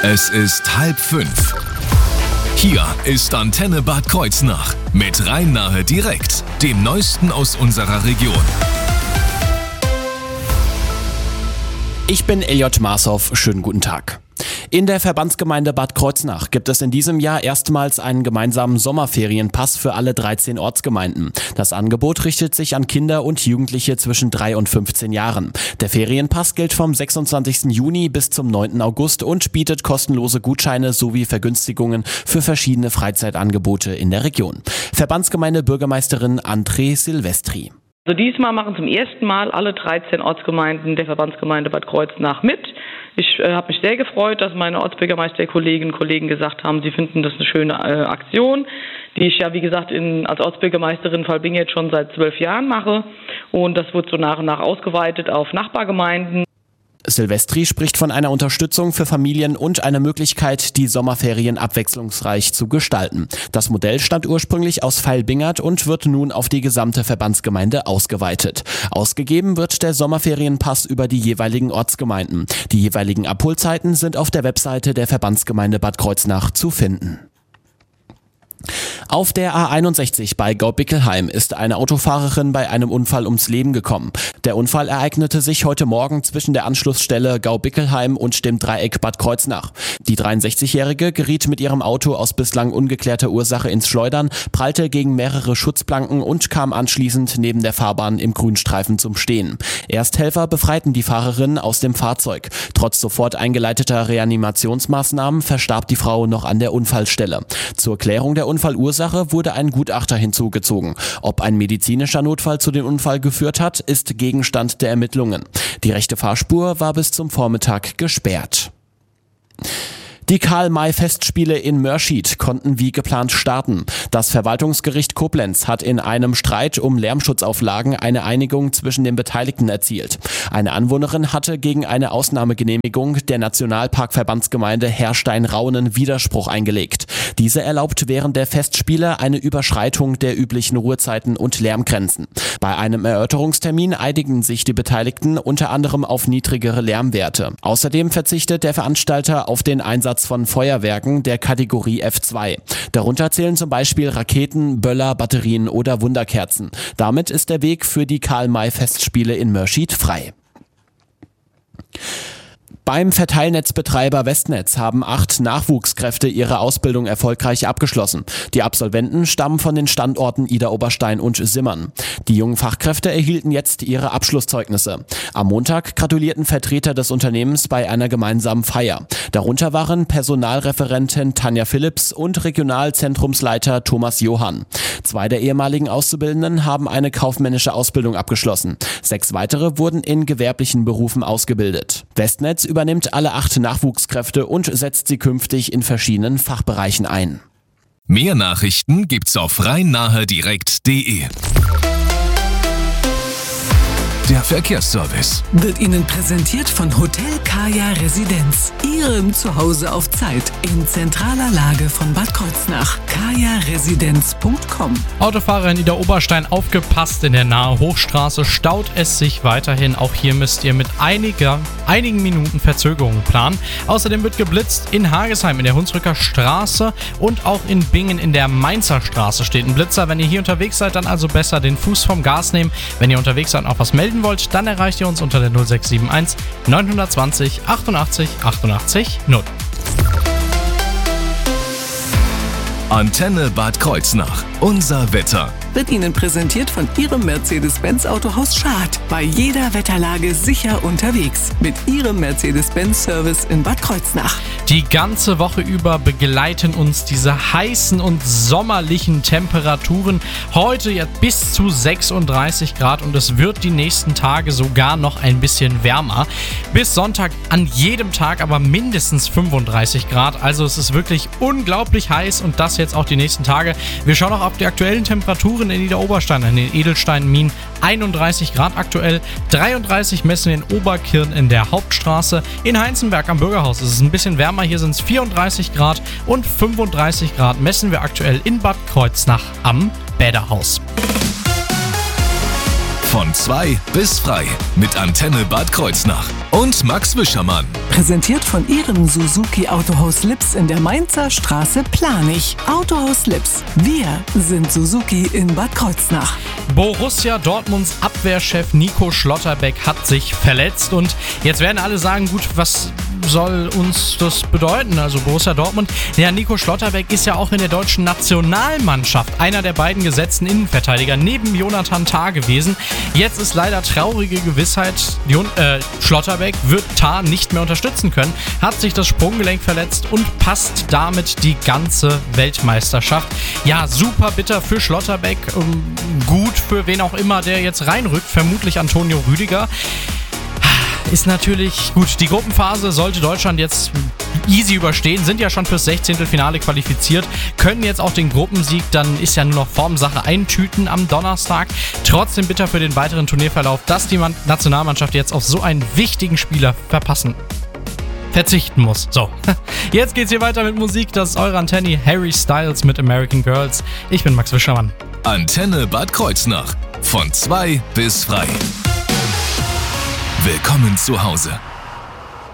Es ist 4:30. Hier ist Antenne Bad Kreuznach mit Rhein-Nahe direkt, dem Neuesten aus unserer Region. Ich bin Elliot Marshoff, schönen guten Tag. In der Verbandsgemeinde Bad Kreuznach gibt es in diesem Jahr erstmals einen gemeinsamen Sommerferienpass für alle 13 Ortsgemeinden. Das Angebot richtet sich an Kinder und Jugendliche zwischen 3 und 15 Jahren. Der Ferienpass gilt vom 26. Juni bis zum 9. August und bietet kostenlose Gutscheine sowie Vergünstigungen für verschiedene Freizeitangebote in der Region. Verbandsgemeinde Bürgermeisterin André Silvestri. Also diesmal machen zum ersten Mal alle 13 Ortsgemeinden der Verbandsgemeinde Bad Kreuznach mit. Ich habe mich sehr gefreut, dass meine Ortsbürgermeisterkolleginnen und Kollegen gesagt haben, sie finden das eine schöne Aktion, die ich ja wie gesagt als Ortsbürgermeisterin Valbing jetzt schon seit 12 Jahren mache. Und das wird so nach und nach ausgeweitet auf Nachbargemeinden. Silvestri spricht von einer Unterstützung für Familien und einer Möglichkeit, die Sommerferien abwechslungsreich zu gestalten. Das Modell stammt ursprünglich aus Vailbingert und wird nun auf die gesamte Verbandsgemeinde ausgeweitet. Ausgegeben wird der Sommerferienpass über die jeweiligen Ortsgemeinden. Die jeweiligen Abholzeiten sind auf der Webseite der Verbandsgemeinde Bad Kreuznach zu finden. Auf der A61 bei Gaubickelheim ist eine Autofahrerin bei einem Unfall ums Leben gekommen. Der Unfall ereignete sich heute Morgen zwischen der Anschlussstelle Gaubickelheim und dem Dreieck Bad Kreuznach. Die 63-Jährige geriet mit ihrem Auto aus bislang ungeklärter Ursache ins Schleudern, prallte gegen mehrere Schutzplanken und kam anschließend neben der Fahrbahn im Grünstreifen zum Stehen. Ersthelfer befreiten die Fahrerin aus dem Fahrzeug. Trotz sofort eingeleiteter Reanimationsmaßnahmen verstarb die Frau noch an der Unfallstelle. Zur Klärung der Unfallursache wurde ein Gutachter hinzugezogen. Ob ein medizinischer Notfall zu dem Unfall geführt hat, ist Gegenstand der Ermittlungen. Die rechte Fahrspur war bis zum Vormittag gesperrt. Die Karl-May-Festspiele in Mörschid konnten wie geplant starten. Das Verwaltungsgericht Koblenz hat in einem Streit um Lärmschutzauflagen eine Einigung zwischen den Beteiligten erzielt. Eine Anwohnerin hatte gegen eine Ausnahmegenehmigung der Nationalparkverbandsgemeinde Herrstein-Raunen Widerspruch eingelegt. Diese erlaubt während der Festspiele eine Überschreitung der üblichen Ruhezeiten und Lärmgrenzen. Bei einem Erörterungstermin einigten sich die Beteiligten unter anderem auf niedrigere Lärmwerte. Außerdem verzichtet der Veranstalter auf den Einsatz von Feuerwerken der Kategorie F2. Darunter zählen zum Beispiel Raketen, Böller, Batterien oder Wunderkerzen. Damit ist der Weg für die Karl-May-Festspiele in Mörschid frei. Beim Verteilnetzbetreiber Westnetz haben 8 Nachwuchskräfte ihre Ausbildung erfolgreich abgeschlossen. Die Absolventen stammen von den Standorten Idar-Oberstein und Simmern. Die jungen Fachkräfte erhielten jetzt ihre Abschlusszeugnisse. Am Montag gratulierten Vertreter des Unternehmens bei einer gemeinsamen Feier. Darunter waren Personalreferentin Tanja Philipps und Regionalzentrumsleiter Thomas Johann. 2 der ehemaligen Auszubildenden haben eine kaufmännische Ausbildung abgeschlossen. 6 weitere wurden in gewerblichen Berufen ausgebildet. Westnetz übernimmt alle 8 Nachwuchskräfte und setzt sie künftig in verschiedenen Fachbereichen ein. Mehr Nachrichten gibt's auf rhein-nahe-direkt.de. Der Verkehrsservice wird Ihnen präsentiert von Hotel Kaya Residenz, Ihrem Zuhause auf Zeit, in zentraler Lage von Bad Kreuznach. kajaresidenz.com. Autofahrer in Idar-Oberstein aufgepasst, in der Nahe Hochstraße staut es sich weiterhin. Auch hier müsst ihr mit einigen Minuten Verzögerung planen. Außerdem wird geblitzt in Hagesheim in der Hunsrücker Straße und auch in Bingen in der Mainzer Straße steht ein Blitzer. Wenn ihr hier unterwegs seid, dann also besser den Fuß vom Gas nehmen. Wenn ihr unterwegs seid und auch was melden wollt, dann erreicht ihr uns unter der 0671 920 88 88 0. Antenne Bad Kreuznach. Unser Wetter. Wird Ihnen präsentiert von Ihrem Mercedes-Benz Autohaus Schad. Bei jeder Wetterlage sicher unterwegs. Mit Ihrem Mercedes-Benz-Service in Bad Kreuznach. Die ganze Woche über begleiten uns diese heißen und sommerlichen Temperaturen. Heute jetzt bis zu 36 Grad und es wird die nächsten Tage sogar noch ein bisschen wärmer. Bis Sonntag an jedem Tag aber mindestens 35 Grad. Also es ist wirklich unglaublich heiß und das jetzt auch die nächsten Tage. Wir schauen auch auf die aktuellen Temperaturen in Idar-Oberstein, an den Edelsteinminen. 31 Grad aktuell, 33 messen wir in Oberkirn in der Hauptstraße. In Heinzenberg am Bürgerhaus ist es ein bisschen wärmer, hier sind es 34 Grad und 35 Grad messen wir aktuell in Bad Kreuznach am Bäderhaus. Von 2 bis frei mit Antenne Bad Kreuznach. und Max Wischermann. Präsentiert von Ihrem Suzuki Autohaus Lips in der Mainzer Straße Planich. Autohaus Lips. Wir sind Suzuki in Bad Kreuznach. Borussia Dortmunds Abwehrchef Nico Schlotterbeck hat sich verletzt und jetzt werden alle sagen, gut, was soll uns das bedeuten? Also Borussia Dortmund, ja, Nico Schlotterbeck ist ja auch in der deutschen Nationalmannschaft einer der beiden gesetzten Innenverteidiger neben Jonathan Tah gewesen. Jetzt ist leider traurige Gewissheit, Schlotterbeck wird Tah nicht mehr unterstützen können, hat sich das Sprunggelenk verletzt und passt damit die ganze Weltmeisterschaft. Ja, super bitter für Schlotterbeck, gut für wen auch immer, der jetzt reinrückt, vermutlich Antonio Rüdiger. Ist natürlich gut. Die Gruppenphase sollte Deutschland jetzt easy überstehen, sind ja schon fürs 16. Finale qualifiziert, können jetzt auch den Gruppensieg, dann ist ja nur noch Formsache eintüten am Donnerstag. Trotzdem bitter für den weiteren Turnierverlauf, dass die Nationalmannschaft jetzt auf so einen wichtigen Spieler verzichten muss. So, jetzt geht's hier weiter mit Musik. Das ist eure Antenne, Harry Styles mit American Girls. Ich bin Max Wischermann. Antenne Bad Kreuznach. Von 2 bis frei. Willkommen zu Hause.